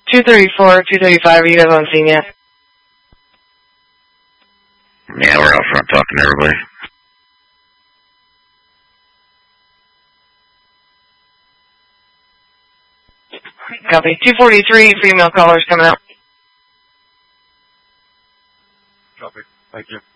234, 235, are you guys on scene yet? Yeah, we're out front talking to everybody. Copy. 243, female callers coming out. Copy. Thank you.